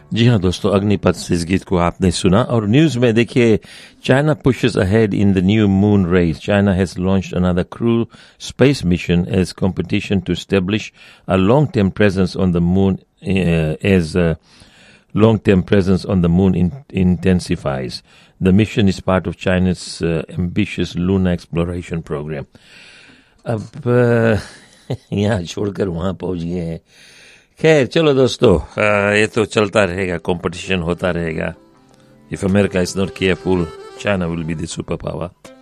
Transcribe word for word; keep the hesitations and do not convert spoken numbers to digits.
जी हाँ दोस्तों, अग्निपथ से इस गीत को आपने सुना। और न्यूज में देखिए, China pushes ahead in the new moon race. China has launched another crew space mission as competition to establish a long-term presence on the moon uh, as uh, long-term presence on the moon in, intensifies. The mission is part of China's uh, ambitious lunar exploration program. अब uh, यहाँ छोड़कर वहाँ पहुँच गए हैं। खैर चलो दोस्तों, ये तो चलता रहेगा, कंपटीशन होता रहेगा. If America is not careful, China will be the superpower.